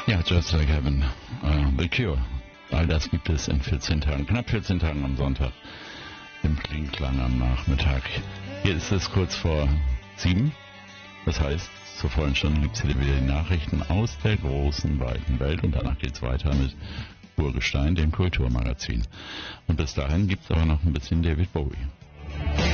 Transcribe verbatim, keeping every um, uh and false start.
Ja, Just Like Heaven, uh, The Cure. All das gibt es in vierzehn Tagen, knapp vierzehn Tagen am Sonntag, im Klingklang am Nachmittag. Hier ist es kurz vor sieben. Das heißt, zur vollen Stunde gibt es hier wieder die Nachrichten aus der großen, weiten Welt. Und danach geht es weiter mit Urgestein, dem Kulturmagazin. Und bis dahin gibt es aber noch ein bisschen David Bowie.